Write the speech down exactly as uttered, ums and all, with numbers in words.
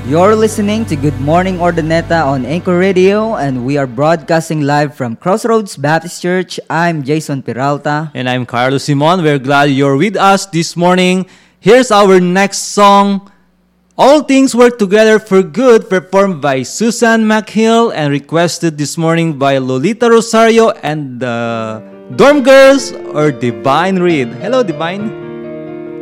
You're listening to Good Morning Ordaneta on Anchor Radio, and we are broadcasting live from Crossroads Baptist Church. I'm Jason Peralta. And I'm Carlos Simon. We're glad you're with us this morning. Here's our next song, All Things Work Together for Good, performed by Susan McHill and requested this morning by Lolita Rosario and the Dorm Girls or Divine Reed. Hello, Divine.